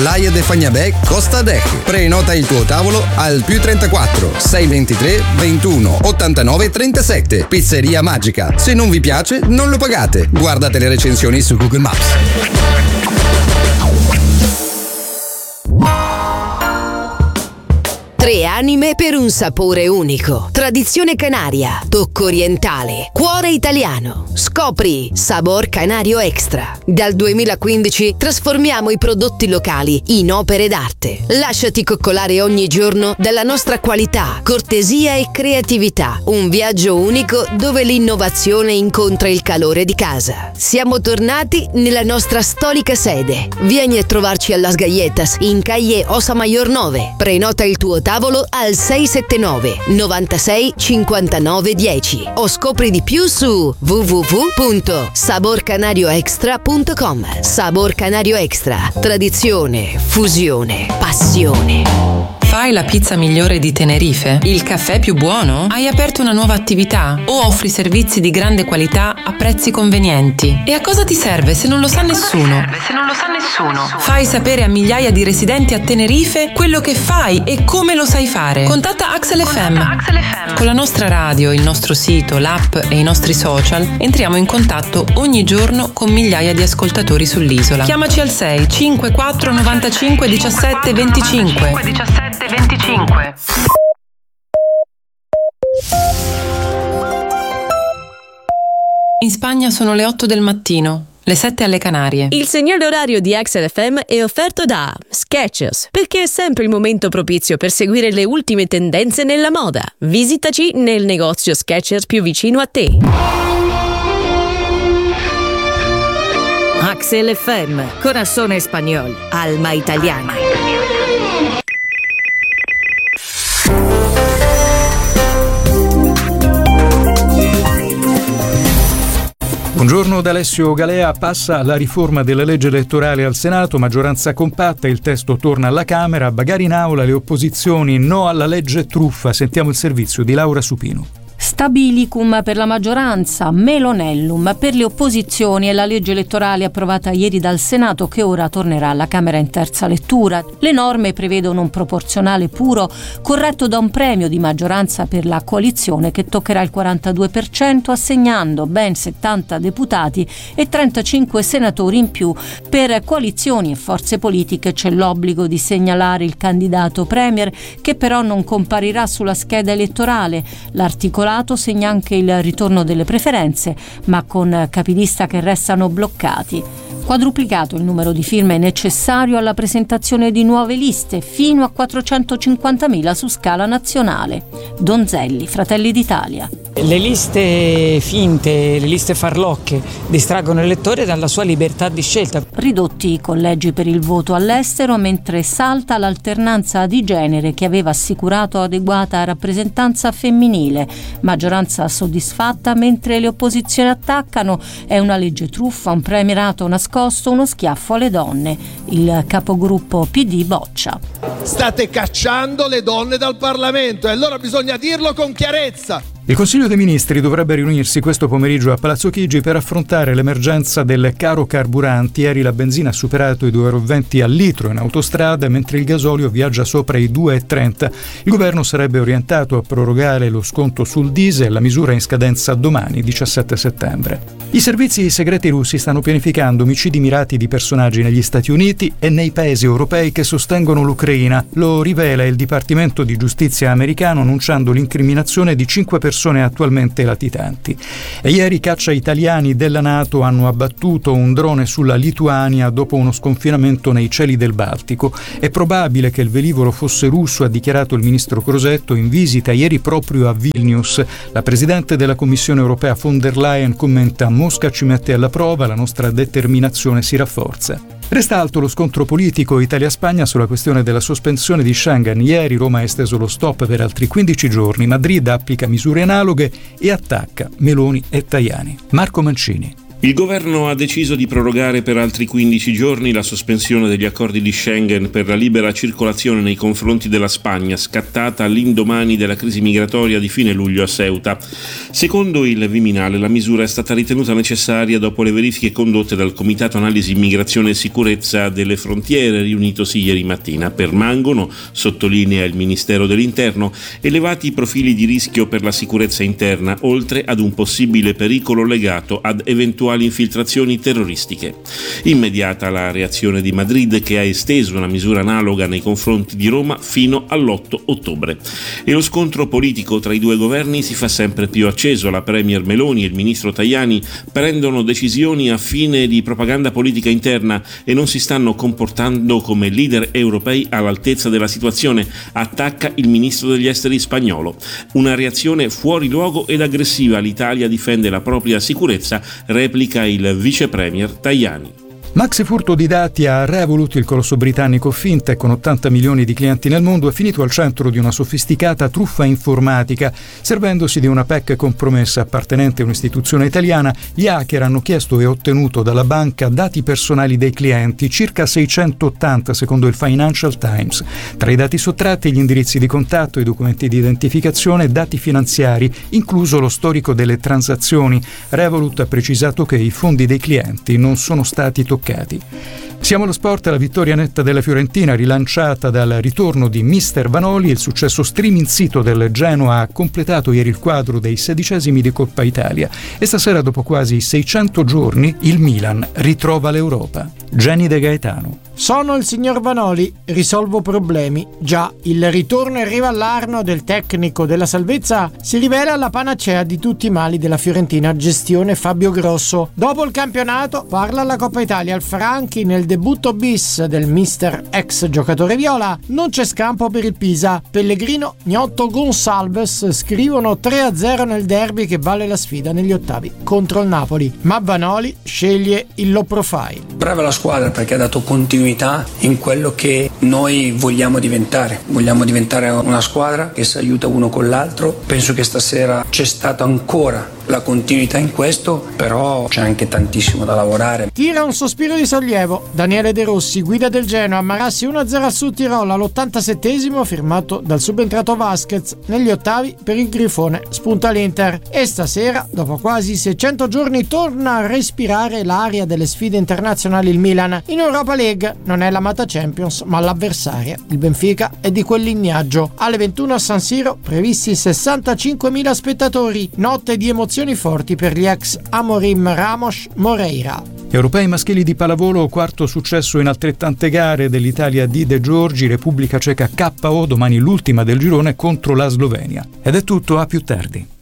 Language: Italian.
Laia de Fagnabè Costa d'Ec. Prenota il tuo tavolo al +34 623 21 89 37. Pizzeria Magica. Se non vi piace, non lo pagate. Guardate le recensioni su Google Maps. Tre anime per un sapore unico. Tradizione canaria, tocco orientale, cuore italiano. Scopri Sabor Canario Extra. Dal 2015 trasformiamo i prodotti locali in opere d'arte. Lasciati coccolare ogni giorno dalla nostra qualità, cortesia e creatività. Un viaggio unico dove l'innovazione incontra il calore di casa. Siamo tornati nella nostra storica sede. Vieni a trovarci a Las Galletas in calle Ossa Mayor 9. Prenota il tuo tavolo al 679 96 59 10 o scopri di più su www.saborcanarioextra.com. Sabor Canario Extra. Tradizione, fusione, passione. Fai la pizza migliore di Tenerife? Il caffè più buono? Hai aperto una nuova attività? O offri servizi di grande qualità a prezzi convenienti? E a cosa ti serve se non lo sa nessuno? Fai sapere a migliaia di residenti a Tenerife quello che fai e come lo sai fare. Contatta Axel FM. Con la nostra radio, il nostro sito, l'app e i nostri social entriamo in contatto ogni giorno con migliaia di ascoltatori sull'isola. Chiamaci al 6 54 95 17 25. In Spagna sono le 8 del mattino, le 7 alle Canarie. Il segnale orario di Axel FM è offerto da Skechers, perché è sempre il momento propizio per seguire le ultime tendenze nella moda. Visitaci nel negozio Skechers più vicino a te. Axel FM, corazón español, alma italiana. Buongiorno da Alessio Galea. Passa la riforma della legge elettorale al Senato, maggioranza compatta, il testo torna alla Camera, bagarre in aula le opposizioni, no alla legge truffa. Sentiamo il servizio di Laura Supino. Stabilicum per la maggioranza, melonellum per le opposizioni e la legge elettorale approvata ieri dal Senato che ora tornerà alla Camera in terza lettura. Le norme prevedono un proporzionale puro corretto da un premio di maggioranza per la coalizione che toccherà il 42%, assegnando ben 70 deputati e 35 senatori in più. Per coalizioni e forze politiche c'è l'obbligo di segnalare il candidato premier che però non comparirà sulla scheda elettorale. L'articolato segna anche il ritorno delle preferenze, ma con capilista che restano bloccati. Quadruplicato il numero di firme necessario alla presentazione di nuove liste, fino a 450.000 su scala nazionale. Donzelli, Fratelli d'Italia. Le liste finte, le liste farlocche distraggono il lettore dalla sua libertà di scelta. Ridotti i collegi per il voto all'estero, mentre salta l'alternanza di genere che aveva assicurato adeguata rappresentanza femminile. Maggioranza soddisfatta mentre le opposizioni attaccano. È una legge truffa, un premierato nascosto, uno schiaffo alle donne. Il capogruppo PD boccia. State cacciando le donne dal Parlamento e allora bisogna dirlo con chiarezza. Il Consiglio dei Ministri dovrebbe riunirsi questo pomeriggio a Palazzo Chigi per affrontare l'emergenza del caro carburanti. Ieri la benzina ha superato i 2,20 € al litro in autostrada, mentre il gasolio viaggia sopra i 2,30 €. Il governo sarebbe orientato a prorogare lo sconto sul diesel, la misura in scadenza domani, 17 settembre. I servizi segreti russi stanno pianificando omicidi mirati di personaggi negli Stati Uniti e nei paesi europei che sostengono l'Ucraina. Lo rivela il Dipartimento di Giustizia americano annunciando l'incriminazione di 5 persone attualmente latitanti. E ieri caccia italiani della NATO hanno abbattuto un drone sulla Lituania dopo uno sconfinamento nei cieli del Baltico. È probabile che il velivolo fosse russo, ha dichiarato il ministro Crosetto in visita ieri proprio a Vilnius. La presidente della Commissione europea von der Leyen commenta: Mosca ci mette alla prova, la nostra determinazione si rafforza. Resta alto lo scontro politico Italia-Spagna sulla questione della sospensione di Schengen. Ieri Roma ha esteso lo stop per altri 15 giorni, Madrid applica misure analoghe e attacca Meloni e Tajani. Marco Mancini. Il governo ha deciso di prorogare per altri 15 giorni la sospensione degli accordi di Schengen per la libera circolazione nei confronti della Spagna, scattata all'indomani della crisi migratoria di fine luglio a Ceuta. Secondo il Viminale, la misura è stata ritenuta necessaria dopo le verifiche condotte dal Comitato Analisi Immigrazione e Sicurezza delle Frontiere, riunitosi ieri mattina. Permangono, sottolinea il Ministero dell'Interno, elevati profili di rischio per la sicurezza interna, oltre ad un possibile pericolo legato ad eventuali infiltrazioni terroristiche. Immediata la reazione di Madrid, che ha esteso una misura analoga nei confronti di Roma fino all'8 ottobre. E lo scontro politico tra i due governi si fa sempre più acceso. La premier Meloni e il ministro Tajani prendono decisioni a fine di propaganda politica interna e non si stanno comportando come leader europei all'altezza della situazione, attacca il ministro degli esteri spagnolo. Una reazione fuori luogo ed aggressiva. L'Italia difende la propria sicurezza, replica il vice premier Tajani. Maxi furto di dati a Revolut, il colosso britannico fintech con 80 milioni di clienti nel mondo, è finito al centro di una sofisticata truffa informatica. Servendosi di una PEC compromessa appartenente a un'istituzione italiana, gli hacker hanno chiesto e ottenuto dalla banca dati personali dei clienti, circa 680 secondo il Financial Times. Tra i dati sottratti gli indirizzi di contatto, i documenti di identificazione, dati finanziari, incluso lo storico delle transazioni. Revolut ha precisato che i fondi dei clienti non sono stati toccati. Siamo allo sport. La vittoria netta della Fiorentina, rilanciata dal ritorno di Mister Vanoli. Il successo streaming sito del Genoa ha completato ieri il quadro dei 16esimi di Coppa Italia e stasera, dopo quasi 600 giorni, il Milan ritrova l'Europa. Gianni De Gaetano. Sono il signor Vanoli, risolvo problemi. Già, il ritorno e rivallarno del tecnico della salvezza si rivela la panacea di tutti i mali della Fiorentina, gestione Fabio Grosso. Dopo il campionato parla alla Coppa Italia al Franchi nel debutto bis del mister ex giocatore viola. Non c'è scampo per il Pisa. Pellegrino, Gnotto, Gonsalves scrivono 3-0 nel derby che vale la sfida negli ottavi contro il Napoli. Ma Vanoli sceglie il low profile. Brava la squadra perché ha dato continuità in quello che noi vogliamo diventare. Vogliamo diventare una squadra che si aiuta uno con l'altro. Penso che stasera c'è stata ancora la continuità in questo, però c'è anche tantissimo da lavorare. Tira un sospiro di sollievo Daniele De Rossi, guida del Genoa, Marassi 1-0 al Sud Tirolo all'87esimo, firmato dal subentrato Vasquez. Negli ottavi per il Grifone spunta l'Inter e stasera, dopo quasi 600 giorni, torna a respirare l'aria delle sfide internazionali il Milan. In Europa League non è l'amata Champions, ma l'avversaria. Il Benfica è di quel lignaggio. Alle 21 a San Siro previsti 65.000 spettatori. Notte di emozioni forti per gli ex Amorim, Ramos, Moreira. Europei maschili di pallavolo, quarto successo in altrettante gare dell'Italia di De Giorgi. Repubblica Ceca KO, domani l'ultima del girone contro la Slovenia. Ed è tutto, a più tardi.